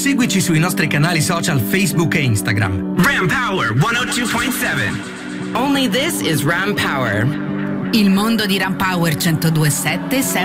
seguici sui nostri canali social Facebook e Instagram. Ram Power 102.7. Only this is Ram Power. Il mondo di Ram Power 102.7 sempre